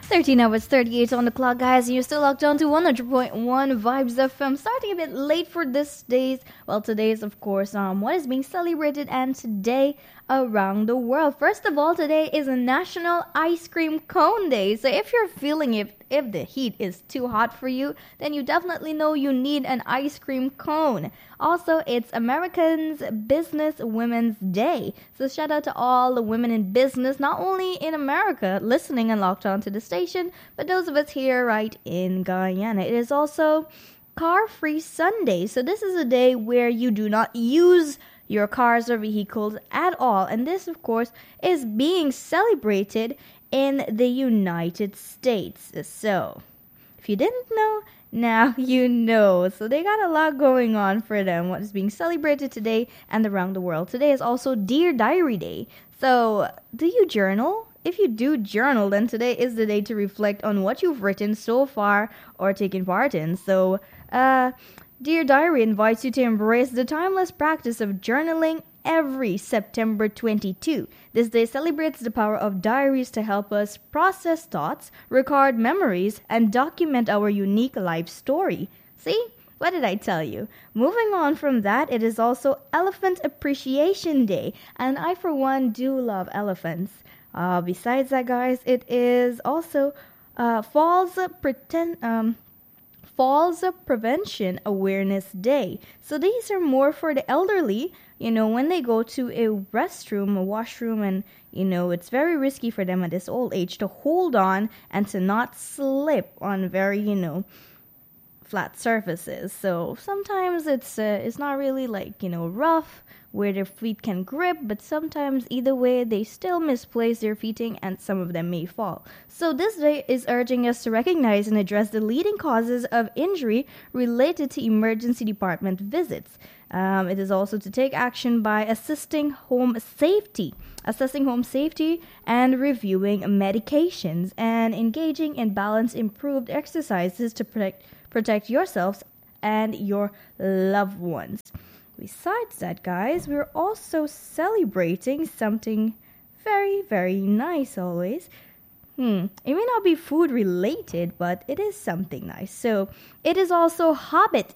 13 hours 38 on the clock, guys, and you're still locked on to 100.1 Vibes FM. Starting a bit late for this day's, well, today's, of course, what is being celebrated and today around the world. First of all, today is a National Ice Cream Cone Day. So if you're feeling if the heat is too hot for you, then you definitely know you need an ice cream cone. Also, it's Americans Business Women's Day. So shout out to all the women in business, not only in America, listening and locked on to the station, but those of us here right in Guyana. It is also Car Free Sunday. So this is a day where you do not use your cars or vehicles at all. And this, of course, is being celebrated in the United States. So, if you didn't know, now you know. So they got a lot going on for them, what is being celebrated today and around the world. Today is also Dear Diary Day. So, do you journal? If you do journal, then today is the day to reflect on what you've written so far or taken part in. So, Dear Diary invites you to embrace the timeless practice of journaling every September 22. This day celebrates the power of diaries to help us process thoughts, record memories, and document our unique life story. See? What did I tell you? Moving on from that, it is also Elephant Appreciation Day, and I, for one, do love elephants. Besides that, guys, it is also Falls Prevention Awareness Day. So these are more for the elderly, when they go to a restroom, a washroom, and, it's very risky for them at this old age to hold on and to not slip on very, flat surfaces. So sometimes it's not really rough where their feet can grip, but sometimes either way they still misplace their feeting and some of them may fall. So this day is urging us to recognize and address the leading causes of injury related to emergency department visits. It is also to take action by assessing home safety and reviewing medications and engaging in balanced improved exercises to protect yourselves and your loved ones. Besides that, guys, we're also celebrating something very, very nice always. It may not be food related, but it is something nice. So it is also Hobbit